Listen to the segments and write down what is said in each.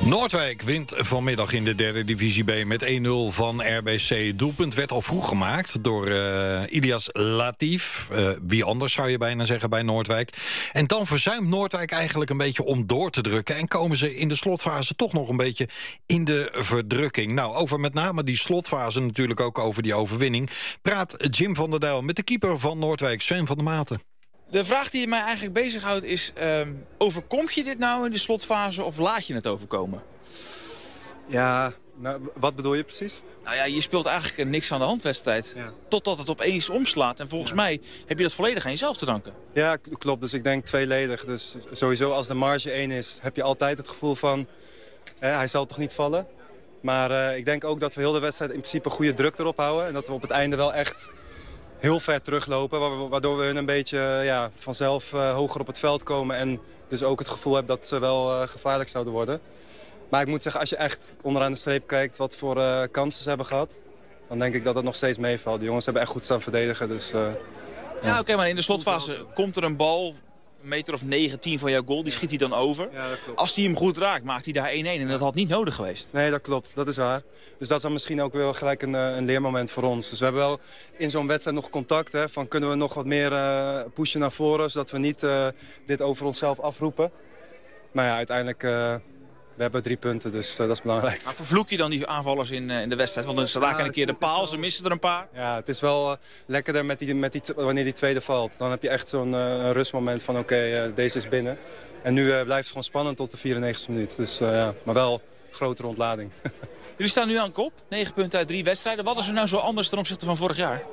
Noordwijk wint vanmiddag in de derde divisie B met 1-0 van RBC. Het doelpunt werd al vroeg gemaakt door Ilias Latif. Wie anders zou je bijna zeggen bij Noordwijk. En dan verzuimt Noordwijk eigenlijk een beetje om door te drukken. En komen ze in de slotfase toch nog een beetje in de verdrukking. Nou, over met name die slotfase, natuurlijk ook over die overwinning, praat Jim van der Dijl met de keeper van Noordwijk, Sven van der Maten. De vraag die mij eigenlijk bezighoudt is, overkom je dit nou in de slotfase of laat je het overkomen? Ja, nou, wat bedoel je precies? Nou ja, je speelt eigenlijk een niks aan de hand wedstrijd. Ja. Totdat het opeens omslaat. En volgens mij heb je dat volledig aan jezelf te danken. Ja, klopt. Dus ik denk tweeledig. Dus sowieso als de marge 1 is, heb je altijd het gevoel van, hij zal toch niet vallen. Maar ik denk ook dat we heel de wedstrijd in principe goede druk erop houden. En dat we op het einde wel echt heel ver teruglopen, waardoor we hun een beetje vanzelf hoger op het veld komen. En dus ook het gevoel hebben dat ze wel gevaarlijk zouden worden. Maar ik moet zeggen, als je echt onderaan de streep kijkt wat voor kansen ze hebben gehad, dan denk ik dat het nog steeds meevalt. De jongens hebben echt goed staan verdedigen. Dus, Oké, maar in de slotfase komt er een bal, een meter of 9, 10 van jouw goal, die schiet hij dan over. Ja, dat klopt. Als hij hem goed raakt, maakt hij daar 1-1 en dat had niet nodig geweest. Nee, dat klopt. Dat is waar. Dus dat is dan misschien ook weer gelijk een leermoment voor ons. Dus we hebben wel in zo'n wedstrijd nog contact. Hè, van kunnen we nog wat meer pushen naar voren, zodat we niet dit over onszelf afroepen. Maar ja, uiteindelijk, we hebben 3 punten, dus dat is het belangrijkste. Maar vervloek je dan die aanvallers in de wedstrijd? Want ze raken een keer de paal, ze missen er een paar. Ja, het is wel lekkerder wanneer die tweede valt. Dan heb je echt zo'n rustmoment van oké, deze is binnen. En nu blijft het gewoon spannend tot de 94e minuut. Dus, maar wel grotere ontlading. Jullie staan nu aan kop, 9 punten uit 3 wedstrijden. Wat is er nou zo anders ten opzichte van vorig jaar?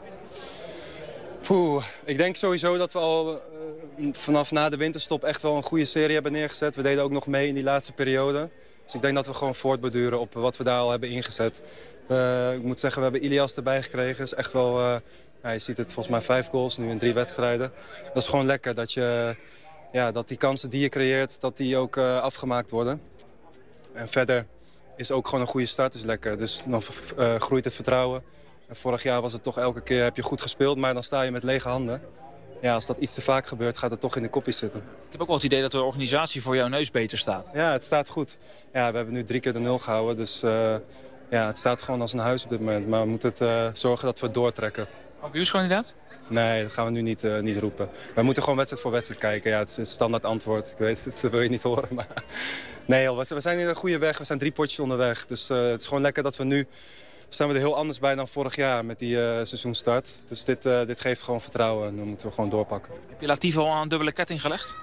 Ik denk sowieso dat we al vanaf na de winterstop echt wel een goede serie hebben neergezet. We deden ook nog mee in die laatste periode. Dus ik denk dat we gewoon voortborduren op wat we daar al hebben ingezet. Ik moet zeggen, we hebben Ilias erbij gekregen. Is echt wel, je ziet het volgens mij 5 goals nu in 3 wedstrijden. Dat is gewoon lekker dat die kansen die je creëert, dat die ook afgemaakt worden. En verder is ook gewoon een goede start, is lekker. Dus dan groeit het vertrouwen. En vorig jaar was het toch elke keer, heb je goed gespeeld, maar dan sta je met lege handen. Ja, als dat iets te vaak gebeurt, gaat het toch in de kopjes zitten. Ik heb ook wel het idee dat de organisatie voor jouw neus beter staat. Ja, het staat goed. Ja, we hebben nu 3 keer de 0 gehouden, dus het staat gewoon als een huis op dit moment. Maar we moeten zorgen dat we het doortrekken. Kampioenskandidaat? Nee, dat gaan we nu niet roepen. We moeten gewoon wedstrijd voor wedstrijd kijken. Ja, het is een standaard antwoord. Ik weet het, dat wil je niet horen. Maar nee, joh, we zijn in een goede weg. We zijn 3 potjes onderweg. Dus het is gewoon lekker dat we nu staan we er heel anders bij dan vorig jaar met die seizoenstart. Dus dit geeft gewoon vertrouwen en dan moeten we gewoon doorpakken. Heb je Latif al aan een dubbele ketting gelegd?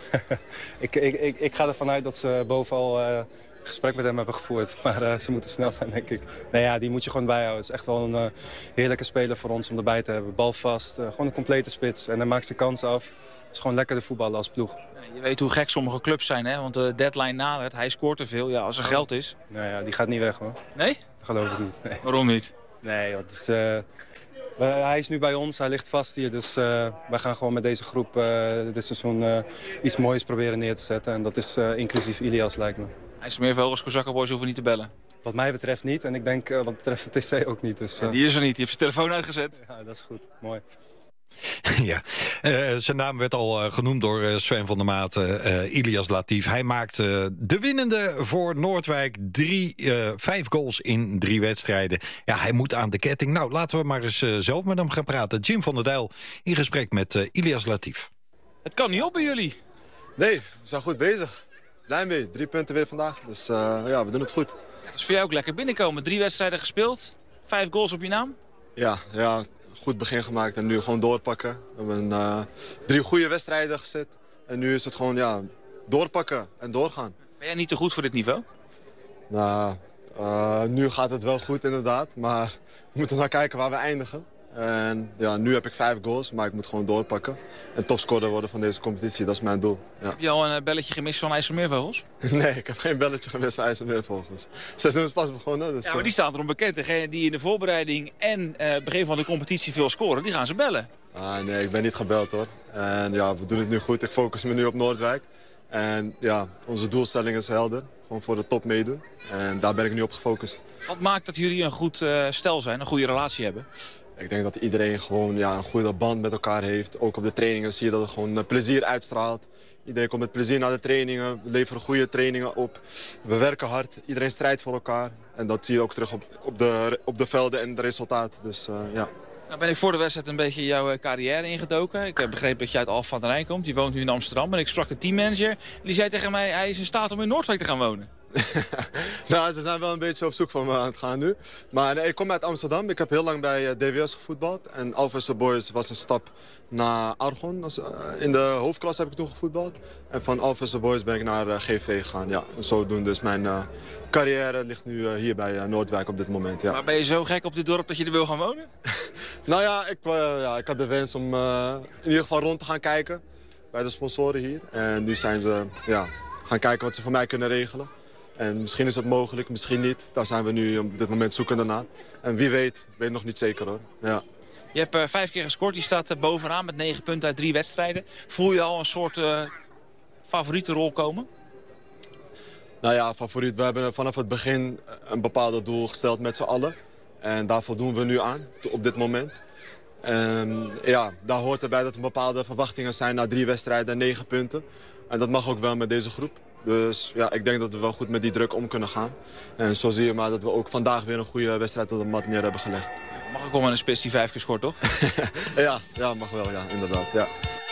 ik ga ervan uit dat ze bovenal gesprek met hem hebben gevoerd. Maar ze moeten snel zijn, denk ik. Nee, ja, die moet je gewoon bijhouden. Het is echt wel een heerlijke speler voor ons om erbij te hebben. Bal vast, gewoon een complete spits. En hij maakt zijn kansen af. Het is gewoon lekker de voetballen als ploeg. Je weet hoe gek sommige clubs zijn, hè? Want de deadline nadert. Hij scoort te veel. Ja, als er geld is. Nou ja, die gaat niet weg, hoor. Nee? Dat geloof ik niet. Nee. Waarom niet? Nee, hij is nu bij ons. Hij ligt vast hier. Dus wij gaan gewoon met deze groep dit seizoen iets moois proberen neer te zetten. En dat is inclusief Ilias, lijkt me. IJsselmeervogels, Kozakkenboys hoeven niet te bellen. Wat mij betreft niet. En ik denk wat betreft de TC ook niet. Dus, die is er niet. Die heeft zijn telefoon uitgezet. Ja, dat is goed. Mooi. Ja, zijn naam werd al genoemd door Sven van der Maten, Ilias Latif. Hij maakte de winnende voor Noordwijk. 5 goals in 3 wedstrijden. Ja, hij moet aan de ketting. Nou, laten we maar eens zelf met hem gaan praten. Jim van der Dijl in gesprek met Ilias Latif. Het kan niet op bij jullie. Nee, we zijn goed bezig. Blij mee, 3 punten weer vandaag. Dus we doen het goed. Ja, dat is voor jou ook lekker binnenkomen. 3 wedstrijden gespeeld, 5 goals op je naam. Ja. Goed begin gemaakt en nu gewoon doorpakken. We hebben 3 goede wedstrijden gezet. En nu is het gewoon doorpakken en doorgaan. Ben jij niet te goed voor dit niveau? Nou, nu gaat het wel goed inderdaad. Maar we moeten nou kijken waar we eindigen. En ja, nu heb ik 5 goals, maar ik moet gewoon doorpakken. En topscorer worden van deze competitie, dat is mijn doel. Ja. Heb je al een belletje gemist van IJsselmeervogels? Nee, ik heb geen belletje gemist van IJsselmeervogels. Het seizoen is pas begonnen. Dus, ja, maar die staan erom bekend. Degene die in de voorbereiding en begin van de competitie veel scoren, die gaan ze bellen. Nee, ik ben niet gebeld hoor. En ja, we doen het nu goed. Ik focus me nu op Noordwijk. En ja, onze doelstelling is helder. Gewoon voor de top meedoen. En daar ben ik nu op gefocust. Wat maakt dat jullie een goed stel zijn, een goede relatie hebben? Ik denk dat iedereen gewoon een goede band met elkaar heeft. Ook op de trainingen zie je dat het gewoon plezier uitstraalt. Iedereen komt met plezier naar de trainingen. We leveren goede trainingen op. We werken hard. Iedereen strijdt voor elkaar. En dat zie je ook terug op de velden en de resultaten. Dus ja. Nou ben ik voor de wedstrijd een beetje jouw carrière ingedoken. Ik heb begrepen dat je uit Alphen aan den Rijn komt. Je woont nu in Amsterdam. En ik sprak een teammanager. En die zei tegen mij, hij is in staat om in Noordwijk te gaan wonen. Nou, ze zijn wel een beetje op zoek van me aan het gaan nu. Maar nee, ik kom uit Amsterdam. Ik heb heel lang bij DWS gevoetbald. En Alphen Boys was een stap naar Argon. In de hoofdklasse heb ik toen gevoetbald. En van Alphen Boys ben ik naar GV gegaan. Ja, en zodoende dus mijn carrière ligt nu hier bij Noordwijk op dit moment. Ja. Maar ben je zo gek op dit dorp dat je er wil gaan wonen? Nou ja, ik had de wens om in ieder geval rond te gaan kijken bij de sponsoren hier. En nu zijn ze gaan kijken wat ze voor mij kunnen regelen. En misschien is het mogelijk, misschien niet. Daar zijn we nu op dit moment zoekende naar. En wie weet, weet nog niet zeker hoor. Ja. Je hebt 5 keer gescoord. Je staat bovenaan met 9 punten uit 3 wedstrijden. Voel je al een soort favoriete rol komen? Nou ja, favoriet. We hebben vanaf het begin een bepaald doel gesteld met z'n allen. En daar voldoen we nu aan, op dit moment. Daar hoort erbij dat er bepaalde verwachtingen zijn na 3 wedstrijden en 9 punten. En dat mag ook wel met deze groep. Dus ja, ik denk dat we wel goed met die druk om kunnen gaan. En zo zie je maar dat we ook vandaag weer een goede wedstrijd op de mat neer hebben gelegd. Mag ook wel met een spits die 5 keer scoort, toch? Ja, mag wel, ja, inderdaad. Ja.